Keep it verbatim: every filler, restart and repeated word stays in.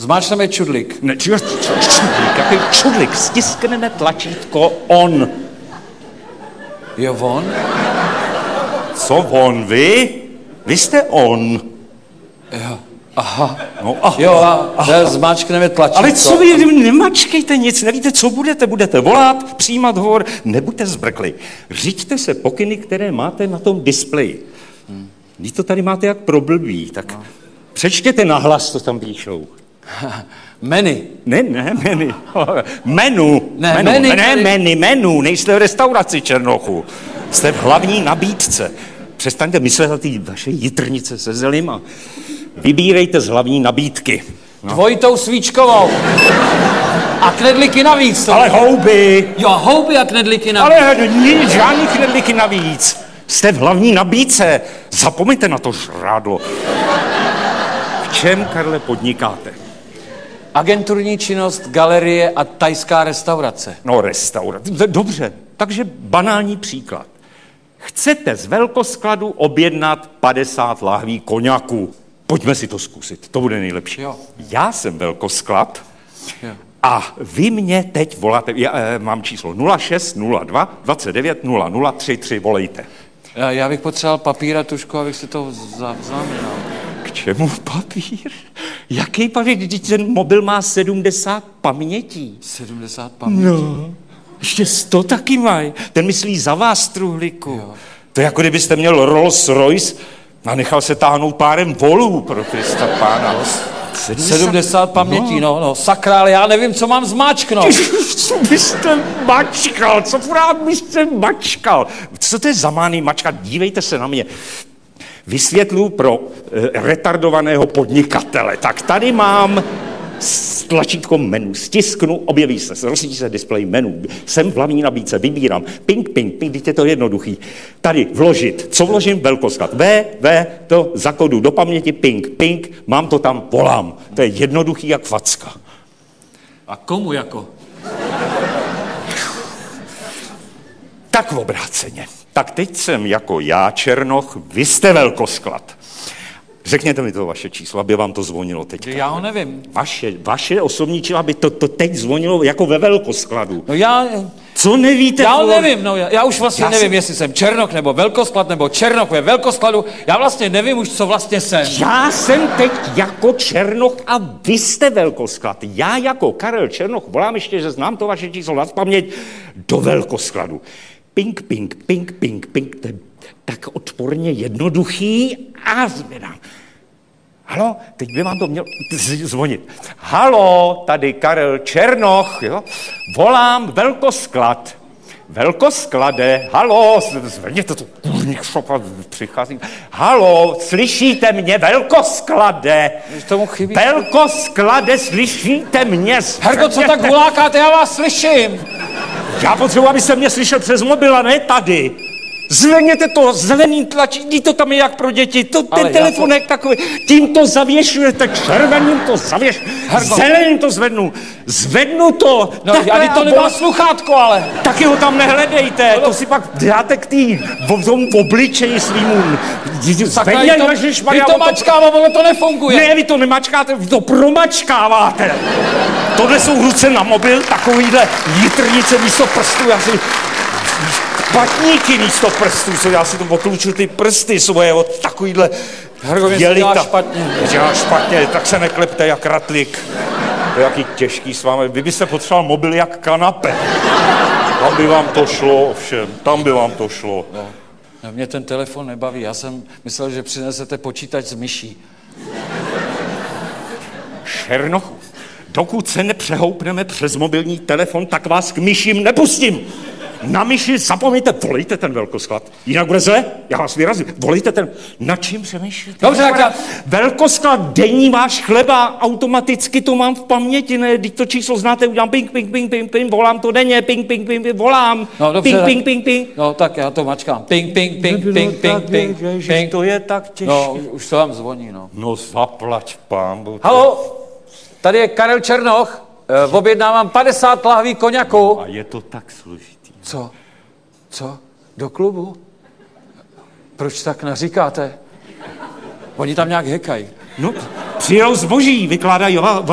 Zmáčkneme čudlik. Ne, č- č- čudlik, jaký čudlik? Stiskneme tlačítko on. Jo, on? Co on, vy? Vy jste on. Jo, aha. No, aha. Jo, a aha. Zmáčkneme tlačítko. Ale co vy, nemačkejte nic, nevíte, co budete, budete volat, přijímat hovor, nebuďte zbrkli. Řiďte se pokyny, které máte na tom displeji. Hmm. Vy to tady máte jak pro blbý, tak no. Přečtěte nahlas, co tam píšou. Menu. Ne, ne, menu. Menu. Ne, menu. menu, ne, menu, menu. Nejste v restauraci Černochu. Jste v hlavní nabídce. Přestaňte myslet na ty vaše jitrnice se zelím a vybírejte z hlavní nabídky. No. Dvojitou svíčkovou. A knedlíky navíc. To Ale houby. Jo, houby a knedlíky navíc. Ale nic, žádný knedlíky navíc. Jste v hlavní nabídce. Zapomeňte na to šrádlo. V čem, Karle, podnikáte? Agenturní činnost, galerie a thajská restaurace. No, restaurace. Dobře, takže banální příklad. Chcete z velkoskladu objednat padesát lahví koňaku. Pojďme si to zkusit, to bude nejlepší. Jo. Já jsem velkosklad Jo. a vy mě teď voláte, já eh, mám číslo nula šest nula dva dvacet devět nula nula tři tři, volejte. Já, já bych potřeboval papír a tušku, abych si to zaznamenal. K čemu papír? Jaký papír? Když ten mobil má sedmdesát pamětí. sedmdesát pamětí? No, ještě sto taky mají. Ten myslí za vás, truhlíku. Jo. To je jako kdybyste měl Rolls Royce a nechal se táhnout párem volů pro Krista pána. sedmdesát, sedmdesát pamětí, no, no, sakra, ale já nevím, co mám zmáčknout. Co byste mačkal? Co pořád byste mačkal? Co to je za mány mačkat? Dívejte se na mě. Vysvětlu pro e, retardovaného podnikatele. Tak tady mám tlačítko menu, stisknu, objeví se, rozsvítí se displej menu, jsem v hlavní nabídce, vybírám, ping, ping, ping, teď je to jednoduchý. Tady vložit, co vložím? Velkosklad. V, V, to zakodu do paměti, ping, ping, mám to tam, volám. To je jednoduchý jak facka. A komu jako? Tak v obráceně. Tak teď jsem jako já, Černoch, vy jste velkosklad. Řekněte mi to vaše číslo, aby vám to zvonilo teď. Já ho nevím. Vaše, vaše osobní číslo, aby to, to teď zvonilo jako ve velkoskladu. No já... Co nevíte? Já ho to... nevím, no já, já už vlastně já nevím, jsem... jestli jsem Černoch nebo velkosklad, nebo Černoch ve velkoskladu. Já vlastně nevím už, co vlastně jsem. Já jsem teď jako Černoch a vy jste velkosklad. Já jako Karel Černoch, volám ještě, že znám to vaše číslo na paměť, do velkoskladu. Ping, ping, ping, ping, ping, to je tak odporně jednoduchý a zvedám. Halo, teď by vám to měl zvonit. Halo, tady Karel Černoch, jo? Volám velkosklad. Velkosklade, halo, zvedněte to, kurník šopa, přicházím. Halo, slyšíte mě, velkosklade? Tomu chybí. Velkosklade, slyšíte mě? Herko, co tak volákáte, já vás slyším. Já potřebuji, abyste mě slyšel přes mobil a ne tady. Zvedněte to, zelený tlačítko, to tam je jak pro děti, to, ten telefonek to... takový, tím to zavěšujete, červeným to zavěš, zeleným to zvednu, zvednu to. No, já to nemá sluchátko, ale. Taky ho tam nehledejte, no, to si pak dáte k tý, v tom obličeji svýmu. Zvedně, to, vy to mačkává, ono to nefunguje. Ne, vy to nemačkáte, vy to promačkáváte. Tohle jsou ruce na mobil, takovýhle jitrnice místo prstů, já si... Patníky místo prstů, co já si to otluču ty prsty svoje od takovýhle dělá špatně. Dělá špatně, tak se neklepte jak ratlík. To je jaký těžký s vámi. Vy byste potřeboval mobil jak kanape. Tam by vám to šlo, ovšem, tam by vám to šlo. No. No, mě ten telefon nebaví, já jsem myslel, že přinesete počítač s myší. Černochu, dokud se nepřehoupneme přes mobilní telefon, tak vás k myším nepustím. Na myši zapomeňte, volejte ten velkosklad. Jinak bude zle, já vás vyrazím. Volejte ten, na čím přemýšlíte? Dobře, tak já... Velkosklad, denní váš chleba, automaticky to mám v paměti, ne? Když to číslo znáte, udělám ping, ping, ping, ping, ping, volám to denně, ping, ping, ping, ping, volám. No, dobře, ping, ping, ping, ping. No, tak já to mačkám. Ping, ping, ping, ping, ping, ping, ping. To je tak těžké. No, už to vám zvoní, no. No, zaplať pánbu. Halo, tady je Karel Černoch, uh, objednávám padesát lahví koňaku. A je to tak složitý. Co? Co? Do klubu? Proč tak naříkáte? Oni tam nějak hekají. No, přijel zboží, vykládají